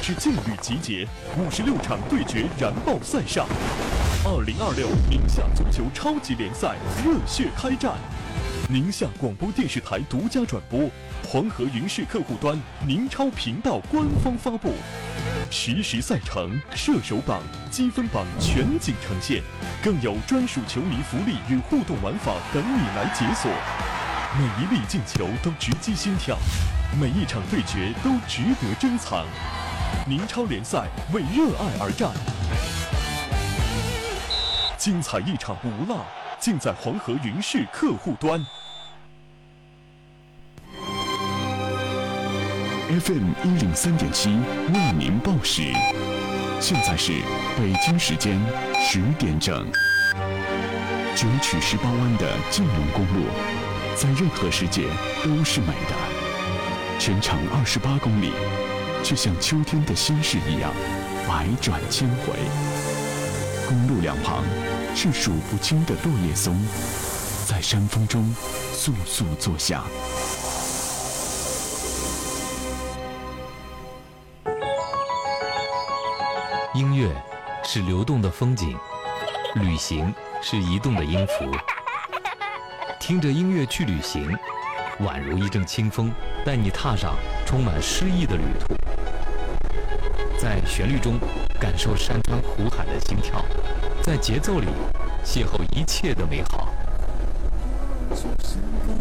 之劲旅集结，56场对决燃爆赛上。2026宁夏足球超级联赛热血开战，宁夏广播电视台独家转播，黄河云视客户端、宁超频道官方发布，实时赛程、射手榜、积分榜全景呈现，更有专属球迷福利与互动玩法等你来解锁。每一粒进球都直击心跳，每一场对决都值得珍藏。宁超联赛为热爱而战，精彩一场不落，尽在黄河云视客户端。 FM 103.7为您报时，现在是北京时间10点整。9曲18弯的金龙公路，在任何世界都是美的。全长28公里，却像秋天的心事一样，百转千回。公路两旁是数不清的落叶松，在山风中簌簌作响。 音乐是流动的风景，旅行是移动的音符。听着音乐去旅行，宛如一阵清风，带你踏上充满诗意的旅途。在旋律中感受山川湖海的心跳，在节奏里邂逅一切的美好。